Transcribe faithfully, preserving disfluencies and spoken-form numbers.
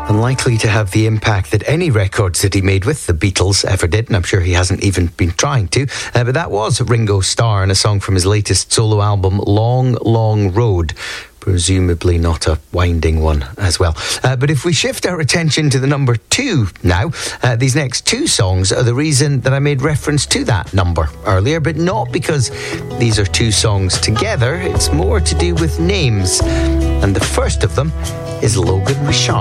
Unlikely to have the impact that any records that he made with the Beatles ever did, and I'm sure he hasn't even been trying to. Uh, but that was Ringo Starr and a song from his latest solo album, Long, Long Road. Presumably not a winding one as well. Uh, but if we shift our attention to the number two now, uh, these next two songs are the reason that I made reference to that number earlier, but not because these are two songs together. It's more to do with names. And the first of them is Logan Richard.